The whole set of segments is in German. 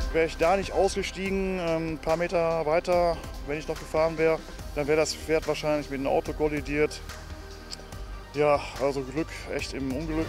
Wäre ich da nicht ausgestiegen, ein paar Meter weiter, wenn ich noch gefahren wäre, dann wäre das Pferd wahrscheinlich mit einem Auto kollidiert. Ja, also Glück, echt im Unglück.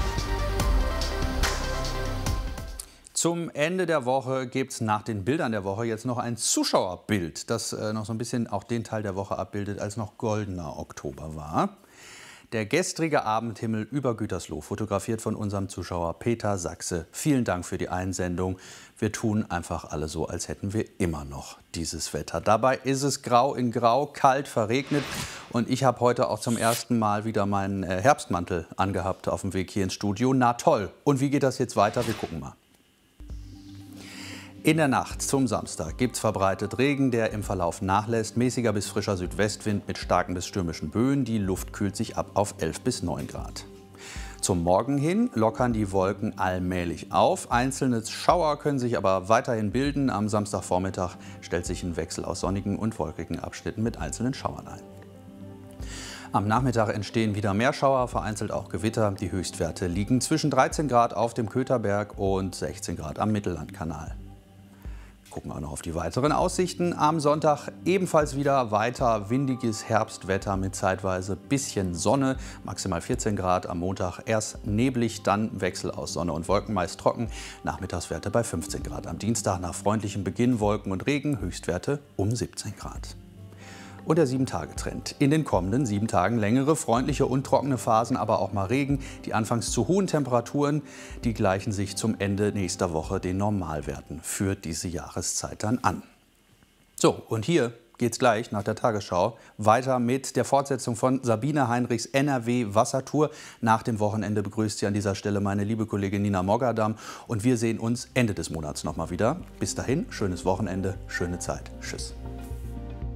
Zum Ende der Woche gibt es nach den Bildern der Woche jetzt noch ein Zuschauerbild, das noch so ein bisschen auch den Teil der Woche abbildet, als noch goldener Oktober war. Der gestrige Abendhimmel über Gütersloh, fotografiert von unserem Zuschauer Peter Sachse. Vielen Dank für die Einsendung. Wir tun einfach alle so, als hätten wir immer noch dieses Wetter. Dabei ist es grau in grau, kalt, verregnet. Und ich habe heute auch zum ersten Mal wieder meinen Herbstmantel angehabt auf dem Weg hier ins Studio. Na toll. Und wie geht das jetzt weiter? Wir gucken mal. In der Nacht zum Samstag gibt es verbreitet Regen, der im Verlauf nachlässt. Mäßiger bis frischer Südwestwind mit starken bis stürmischen Böen. Die Luft kühlt sich ab auf 11 bis 9 Grad. Zum Morgen hin lockern die Wolken allmählich auf. Einzelne Schauer können sich aber weiterhin bilden. Am Samstagvormittag stellt sich ein Wechsel aus sonnigen und wolkigen Abschnitten mit einzelnen Schauern ein. Am Nachmittag entstehen wieder mehr Schauer, vereinzelt auch Gewitter. Die Höchstwerte liegen zwischen 13 Grad auf dem Kötherberg und 16 Grad am Mittellandkanal. Gucken wir auch noch auf die weiteren Aussichten. Am Sonntag ebenfalls wieder weiter windiges Herbstwetter mit zeitweise bisschen Sonne, maximal 14 Grad. Am Montag erst neblig, dann Wechsel aus Sonne und Wolken, meist trocken. Nachmittagswerte bei 15 Grad. Am Dienstag nach freundlichem Beginn Wolken und Regen, Höchstwerte um 17 Grad. Und der 7-Tage-Trend. In den kommenden 7 Tagen längere, freundliche und trockene Phasen, aber auch mal Regen. Die anfangs zu hohen Temperaturen, die gleichen sich zum Ende nächster Woche den Normalwerten für diese Jahreszeit dann an. So, und hier geht's gleich nach der Tagesschau weiter mit der Fortsetzung von Sabine Heinrichs NRW-Wassertour. Nach dem Wochenende begrüßt sie an dieser Stelle meine liebe Kollegin Nina Moggadam. Und wir sehen uns Ende des Monats noch mal wieder. Bis dahin, schönes Wochenende, schöne Zeit. Tschüss.